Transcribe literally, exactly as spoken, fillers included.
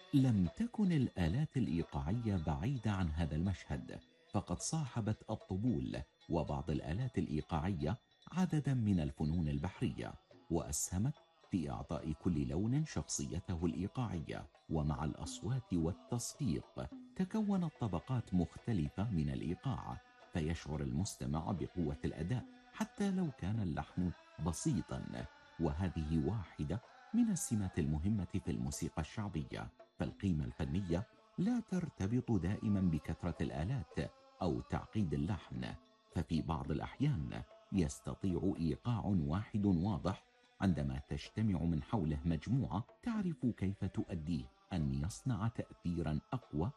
لم تكن الآلات الإيقاعية بعيدة عن هذا المشهد، فقد صاحبت الطبول وبعض الآلات الإيقاعية عددا من الفنون البحرية، وأسهمت في إعطاء كل لون شخصيته الإيقاعية. ومع الأصوات والتصفيق تكونت طبقات مختلفة من الإيقاع، فيشعر المستمع بقوة الأداء حتى لو كان اللحن بسيطا. وهذه واحدة من السمات المهمة في الموسيقى الشعبية، فالقيمة الفنية لا ترتبط دائما بكثرة الآلات أو تعقيد اللحن، ففي بعض الأحيان يستطيع إيقاع واحد واضح عندما تجتمع من حوله مجموعة تعرف كيف تؤديه أن يصنع تأثيرا أقوى